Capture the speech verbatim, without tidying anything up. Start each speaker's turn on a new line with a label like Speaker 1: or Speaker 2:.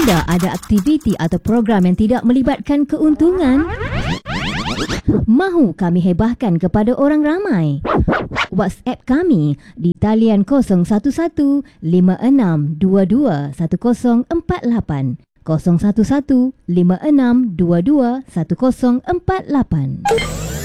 Speaker 1: anda ada aktiviti atau program yang tidak melibatkan keuntungan? Mahu kami hebahkan kepada orang ramai? WhatsApp kami di talian kosong satu satu lima enam dua dua satu kosong empat lapan kosong satu satu lima enam dua dua satu kosong empat lapan.